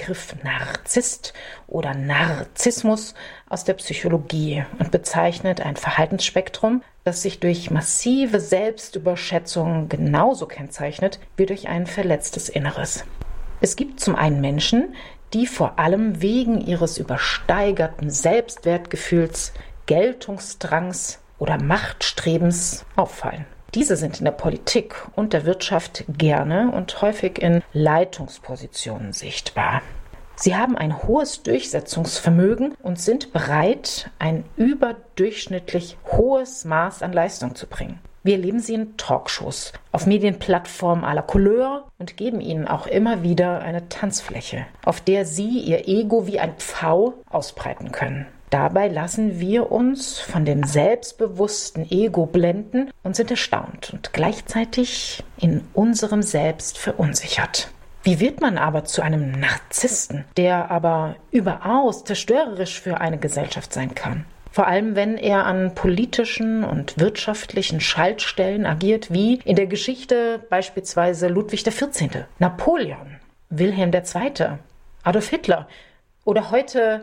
Begriff Narzisst oder Narzissmus aus der Psychologie und bezeichnet ein Verhaltensspektrum, das sich durch massive Selbstüberschätzung genauso kennzeichnet wie durch ein verletztes Inneres. Es gibt zum einen Menschen, die vor allem wegen ihres übersteigerten Selbstwertgefühls, Geltungsdrangs oder Machtstrebens auffallen. Diese sind in der Politik und der Wirtschaft gerne und häufig in Leitungspositionen sichtbar. Sie haben ein hohes Durchsetzungsvermögen und sind bereit, ein überdurchschnittlich hohes Maß an Leistung zu bringen. Wir erleben sie in Talkshows, auf Medienplattformen à la Couleur und geben ihnen auch immer wieder eine Tanzfläche, auf der sie ihr Ego wie ein Pfau ausbreiten können. Dabei lassen wir uns von dem selbstbewussten Ego blenden und sind erstaunt und gleichzeitig in unserem Selbst verunsichert. Wie wird man aber zu einem Narzissten, der aber überaus zerstörerisch für eine Gesellschaft sein kann? Vor allem, wenn er an politischen und wirtschaftlichen Schaltstellen agiert, wie in der Geschichte beispielsweise Ludwig XIV., Napoleon, Wilhelm II., Adolf Hitler oder heute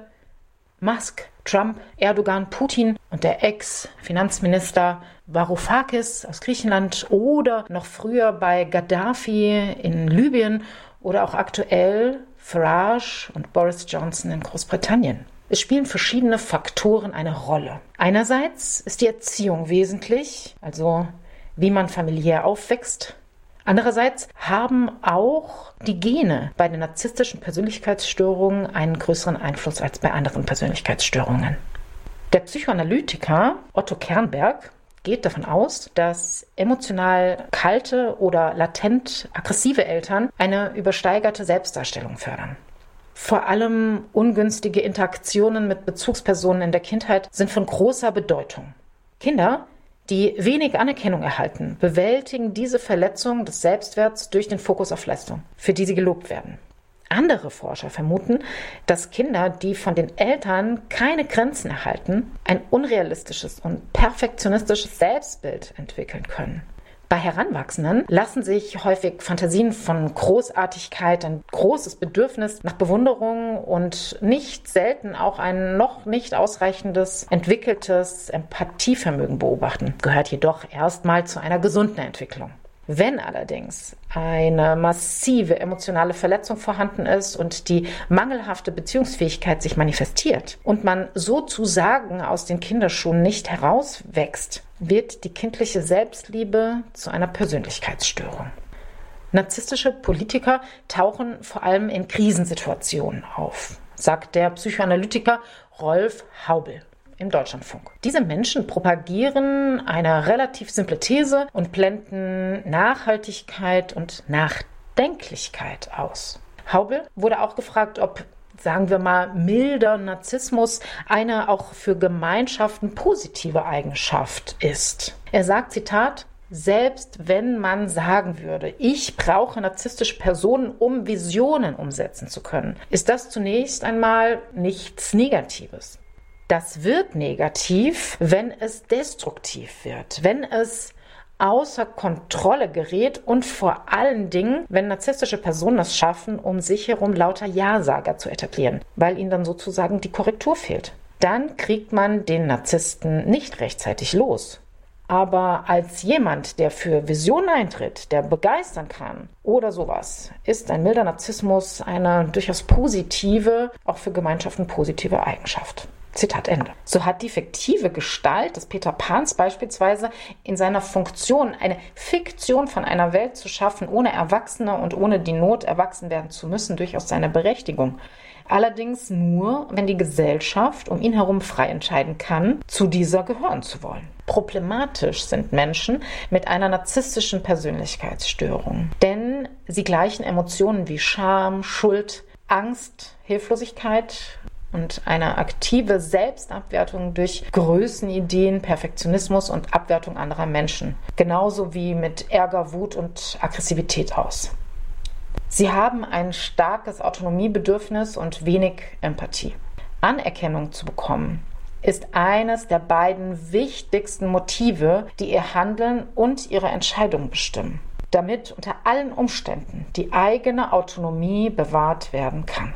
Musk, Trump, Erdogan, Putin und der Ex-Finanzminister Varoufakis aus Griechenland oder noch früher bei Gaddafi in Libyen oder auch aktuell Farage und Boris Johnson in Großbritannien. Es spielen verschiedene Faktoren eine Rolle. Einerseits ist die Erziehung wesentlich, also wie man familiär aufwächst. Andererseits haben auch die Gene bei den narzisstischen Persönlichkeitsstörungen einen größeren Einfluss als bei anderen Persönlichkeitsstörungen. Der Psychoanalytiker Otto Kernberg geht davon aus, dass emotional kalte oder latent aggressive Eltern eine übersteigerte Selbstdarstellung fördern. Vor allem ungünstige Interaktionen mit Bezugspersonen in der Kindheit sind von großer Bedeutung. Kinder, die wenig Anerkennung erhalten, bewältigen diese Verletzung des Selbstwerts durch den Fokus auf Leistung, für die sie gelobt werden. Andere Forscher vermuten, dass Kinder, die von den Eltern keine Grenzen erhalten, ein unrealistisches und perfektionistisches Selbstbild entwickeln können. Bei Heranwachsenden lassen sich häufig Fantasien von Großartigkeit, ein großes Bedürfnis nach Bewunderung und nicht selten auch ein noch nicht ausreichendes entwickeltes Empathievermögen beobachten, gehört jedoch erstmal zu einer gesunden Entwicklung. Wenn allerdings eine massive emotionale Verletzung vorhanden ist und die mangelhafte Beziehungsfähigkeit sich manifestiert und man sozusagen aus den Kinderschuhen nicht herauswächst, wird die kindliche Selbstliebe zu einer Persönlichkeitsstörung. Narzisstische Politiker tauchen vor allem in Krisensituationen auf, sagt der Psychoanalytiker Rolf Haubel im Deutschlandfunk. Diese Menschen propagieren eine relativ simple These und blenden Nachhaltigkeit und Nachdenklichkeit aus. Haubel wurde auch gefragt, ob, sagen wir mal, milder Narzissmus eine auch für Gemeinschaften positive Eigenschaft ist. Er sagt, Zitat, selbst wenn man sagen würde, ich brauche narzisstische Personen, um Visionen umsetzen zu können, ist das zunächst einmal nichts Negatives. Das wird negativ, wenn es destruktiv wird, wenn es außer Kontrolle gerät und vor allen Dingen, wenn narzisstische Personen es schaffen, um sich herum lauter Ja-Sager zu etablieren, weil ihnen dann sozusagen die Korrektur fehlt. Dann kriegt man den Narzissten nicht rechtzeitig los. Aber als jemand, der für Visionen eintritt, der begeistern kann oder sowas, ist ein milder Narzissmus eine durchaus positive, auch für Gemeinschaften positive Eigenschaft. Zitat Ende. So hat die fiktive Gestalt des Peter Pans beispielsweise in seiner Funktion, eine Fiktion von einer Welt zu schaffen, ohne Erwachsene und ohne die Not erwachsen werden zu müssen, durchaus seine Berechtigung. Allerdings nur, wenn die Gesellschaft um ihn herum frei entscheiden kann, zu dieser gehören zu wollen. Problematisch sind Menschen mit einer narzisstischen Persönlichkeitsstörung, denn sie gleichen Emotionen wie Scham, Schuld, Angst, Hilflosigkeit und eine aktive Selbstabwertung durch Größenideen, Perfektionismus und Abwertung anderer Menschen, genauso wie mit Ärger, Wut und Aggressivität aus. Sie haben ein starkes Autonomiebedürfnis und wenig Empathie. Anerkennung zu bekommen ist eines der beiden wichtigsten Motive, die ihr Handeln und ihre Entscheidungen bestimmen, damit unter allen Umständen die eigene Autonomie bewahrt werden kann.